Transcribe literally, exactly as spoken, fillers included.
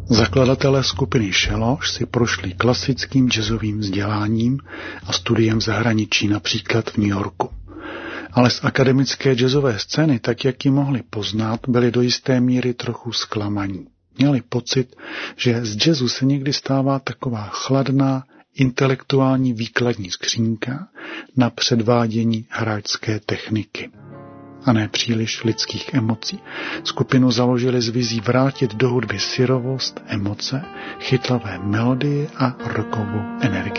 Zakladatelé skupiny Šeloš si prošli klasickým jazzovým vzděláním a studiem v zahraničí, například v New Yorku. Ale z akademické jazzové scény, tak jak ji mohli poznat, byli do jisté míry trochu zklamaní. Měli pocit, že z jazzu se někdy stává taková chladná, intelektuální výkladní skřínka na předvádění hráčské techniky a ne příliš lidských emocí. Skupinu založili s vizí vrátit do hudby syrovost, emoce, chytlavé melodie a rockovou energii.